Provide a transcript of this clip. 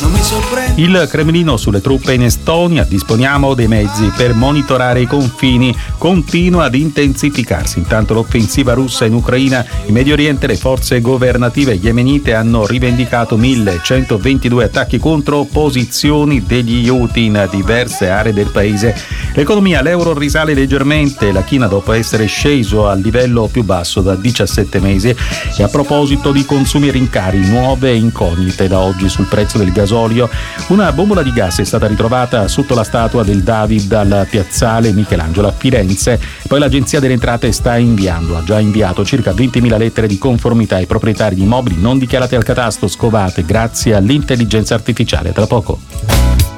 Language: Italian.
Il Cremlino sulle truppe in Estonia, disponiamo dei mezzi per monitorare i confini, continua ad intensificarsi. Intanto l'offensiva russa in Ucraina, in Medio Oriente le forze governative yemenite hanno rivendicato 1122 attacchi contro posizioni degli Houthi in diverse aree del paese. L'economia, l'euro risale leggermente, la china dopo essere sceso al livello più basso da 17 mesi. E a proposito di consumi e rincari, nuove incognite da oggi sul prezzo del gasolio. Una bombola di gas è stata ritrovata sotto la statua del David al piazzale Michelangelo a Firenze. Poi l'Agenzia delle Entrate ha già inviato circa 20.000 lettere di conformità ai proprietari di immobili non dichiarati al catasto, scovate grazie all'intelligenza artificiale. Tra poco.